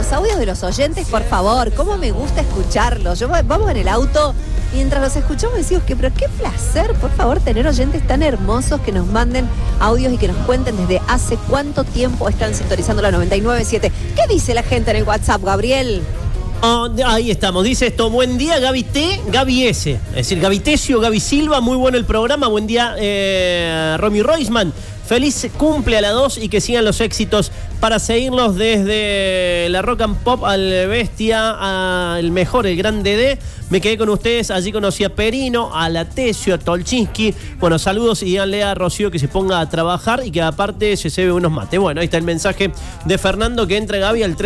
los audios de los oyentes, por favor. Cómo me gusta escucharlos. Vamos en el auto, mientras los escuchamos decimos que, pero qué placer, por favor, tener oyentes tan hermosos que nos manden audios y que nos cuenten desde hace cuánto tiempo están sintonizando la 99.7. ¿Qué dice la gente en el WhatsApp, Gabriel? Ahí estamos, dice esto: buen día Gaby T, Gaby S, es decir, Gaby Tesio, Gaby Silva, muy bueno el programa, buen día Romy Roisman, feliz cumple a la 2 y que sigan los éxitos para seguirlos desde la rock and pop al bestia, al mejor, el gran Dede. Me quedé con ustedes, allí conocí a Perino, a la Tesio, a Tolchinsky. Bueno, saludos y díganle a Rocío que se ponga a trabajar y que aparte se cebe unos mates. Bueno, ahí está el mensaje de Fernando que entra Gaby al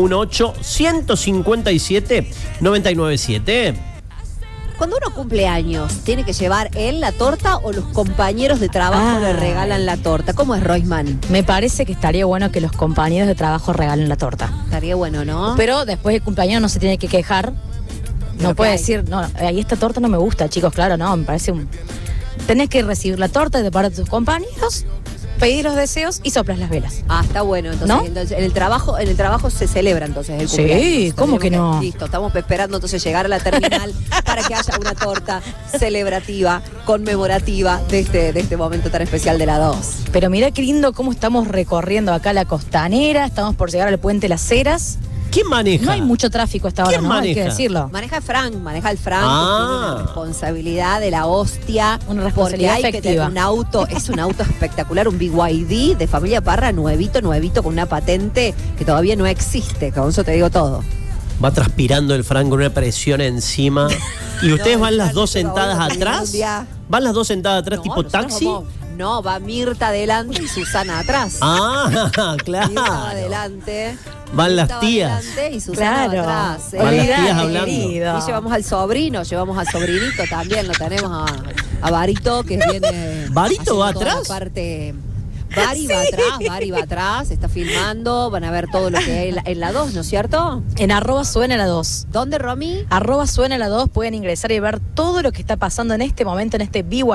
3518-157-997. Cuando uno cumple años, ¿tiene que llevar él la torta o los compañeros de trabajo le regalan la torta? ¿Cómo es, Roisman? Me parece que estaría bueno que los compañeros de trabajo regalen la torta. Estaría bueno, ¿no? Pero después del cumpleaños no se tiene que quejar. No puede decir, no, ahí esta torta no me gusta, chicos, claro, no, me parece un... Tenés que recibir la torta de parte de tus compañeros, pedir los deseos y soplas las velas. Ah, está bueno, entonces, ¿no? Entonces en el trabajo se celebra entonces el cumpleaños. Sí, ¿cómo que no? Listo, estamos esperando entonces llegar a la terminal para que haya una torta celebrativa, conmemorativa de este momento tan especial de la 2. Pero mirá qué lindo cómo estamos recorriendo acá la Costanera, estamos por llegar al Puente Las Heras. ¿Quién maneja? No hay mucho tráfico hasta ahora, ¿no? maneja? Hay que decirlo. Maneja el Frank, que tiene una responsabilidad de la hostia. Una responsabilidad porque hay efectiva. Que tener un auto, es un auto espectacular, un BYD de familia Parra, nuevito, con una patente que todavía no existe, con eso te digo todo. Va transpirando el Frank con una presión encima. ¿Y ustedes van las dos sentadas atrás? ¿Van las dos sentadas atrás tipo taxi? No, va Mirta adelante y Susana atrás. Ah, claro. Mirta va adelante. Van las tías. Y Susana va atrás. Van las tías hablando. Y llevamos al sobrinito también, lo tenemos a Barito, que viene. ¿Barito va atrás? Bari va atrás, está filmando, van a ver todo lo que hay en la 2, ¿no es cierto? En @suena la 2. ¿Dónde, Romy? @suena la 2, pueden ingresar y ver todo lo que está pasando en este momento, en este vivo.